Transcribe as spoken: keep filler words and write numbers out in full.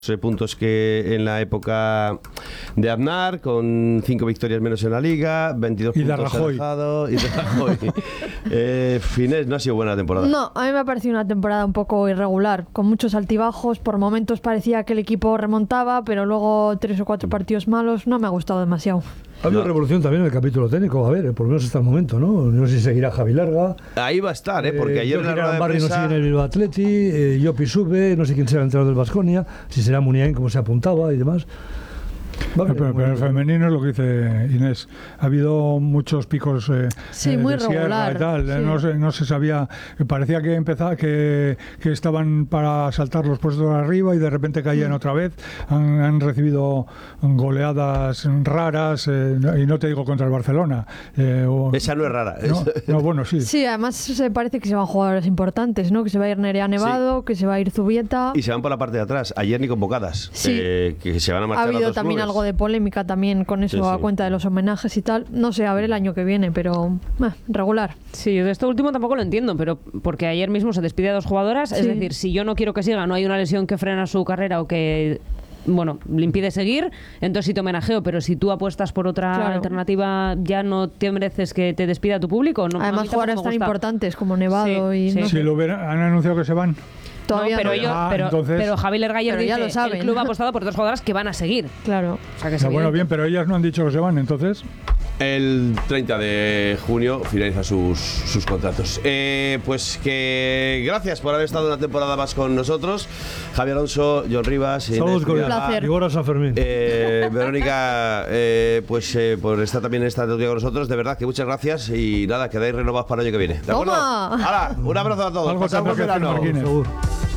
puntos que en la época de Aznar, con cinco victorias menos en la Liga, veintidós y puntos alejado, y de Rajoy. eh, Finés, no ha sido buena temporada. No, a mí me ha parecido una temporada un poco irregular, con muchos altibajos. Por momentos parecía que el equipo remontaba, pero luego tres o cuatro partidos malos. No me ha gustado demasiado. Ha habido no. revolución también en el capítulo técnico, a ver, por lo menos hasta el momento, ¿no? No sé si seguirá Javi Larga. Ahí va a estar, ¿eh? Porque eh, ayer en la rueda de Barri prensa... no sigue en el Bilbao Athletic, eh, Llopi sube, no sé quién será el entrenador del Baskonia, si será Muniain como se apuntaba y demás. Vale, pero, pero el femenino es lo que dice Inés. Ha habido muchos picos eh, sí, eh, muy de sierra y tal. Sí. No, se, no se sabía. Parecía que empezaba que, que estaban para saltar los puestos de arriba y de repente caían mm. otra vez. Han, han recibido goleadas raras eh, y no te digo contra el Barcelona. Eh, o, Esa no es rara. No, no, bueno, sí. Sí, además se parece que se van jugadores importantes, ¿no? Que se va a ir Nerea Nevado, sí. que se va a ir Zubieta. Y se van por la parte de atrás. Ayer ni convocadas. Sí. Eh, que se van a marchar ha habido a dos también clubes. Algo de polémica también con eso, sí, a sí. cuenta de los homenajes y tal. No sé, a ver el año que viene, pero eh, regular. Sí, yo de esto último tampoco lo entiendo, pero porque ayer mismo se despide a dos jugadoras, sí. es decir, si yo no quiero que siga, no hay una lesión que frena su carrera o que bueno, le impide seguir, entonces sí te homenajeo, pero si tú apuestas por otra claro. alternativa, ya no te mereces que te despida tu público. No, además jugadores tan importantes como Nevado sí, y... Sí. No si sé. lo hubieran, han anunciado que se van. Todavía no, pero, no. Yo, ah, pero, entonces... pero Javi Lergayer dice, lo saben. el club ha apostado por dos jugadoras que van a seguir. Claro. O sea, que no, bueno, bien, pero ellas no han dicho que se van, entonces... El treinta de junio finaliza sus, sus contratos. Eh, pues que gracias por haber estado una temporada más con nosotros. Javier Alonso, John Rivas. Saludos, con un placer. Y San Fermín. Eh, Verónica, eh, pues eh, por estar también en esta tertulia con nosotros. De verdad que muchas gracias y nada, quedáis renovados para el año que viene. ¿De acuerdo? ¡Toma! ¡Hala! Un abrazo a todos. Algo Pasamos verano. Seguro.